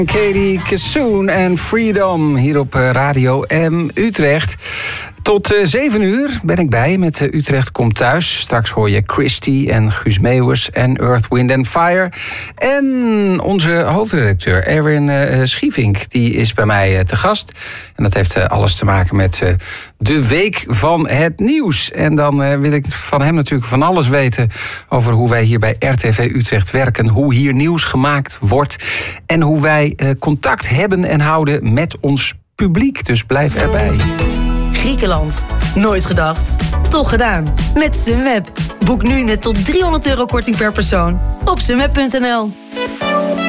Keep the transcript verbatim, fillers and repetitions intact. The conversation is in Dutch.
Katie Kassoon en Freedom hier op Radio M Utrecht. Tot uh, zeven uur ben ik bij met uh, Utrecht Komt Thuis. Straks hoor je Christy en Guus Meeuwis en Earth, Wind and Fire. En onze hoofdredacteur Erwin uh, Schievink, die is bij mij uh, te gast. En dat heeft uh, alles te maken met uh, de week van het nieuws. En dan uh, wil ik van hem natuurlijk van alles weten over hoe wij hier bij R T V Utrecht werken. Hoe hier nieuws gemaakt wordt. En hoe wij uh, contact hebben en houden met ons publiek. Dus blijf erbij. Griekenland. Nooit gedacht. Toch gedaan. Met Sunweb. Boek nu net tot driehonderd euro korting per persoon. Op sunweb punt n l.